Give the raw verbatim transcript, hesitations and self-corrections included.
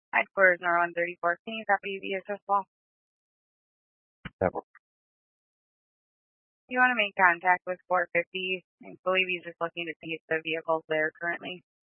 Headquarters are one thirty-four. Can you copy the accessible? That works. You want to make contact with four fifty? I believe he's just looking to see if the vehicle's there currently.